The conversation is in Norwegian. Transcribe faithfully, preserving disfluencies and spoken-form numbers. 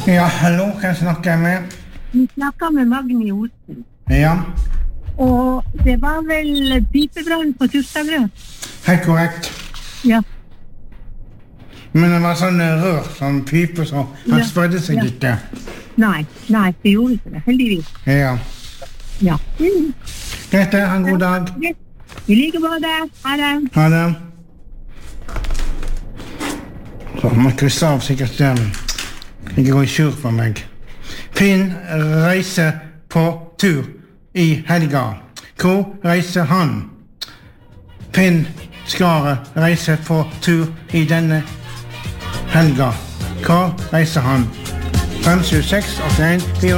Ja, hallo, hva snakker jeg med? Vi snakker med Magni Osen. Ja. Og det var vel pipebrann på Tustagrøn? Helt korrekt. Ja. Men det var sånn rør, sånn pipe, så han Ja, spredde seg ja. ikke. Nei, nei, det gjorde ikke det, heldigvis. Ja. Ja. Mm. Greit, det. Ha en god dag. I like måte. Ha det. Ha det. Så må jeg krysse av sikkert um, ikke gå i sur for meg. Finn reiser på tur i helga. Hvor reiser han? Finn Skare reiser på tur i denne helga. Hvor reiser han? fem sju seks åtte en fire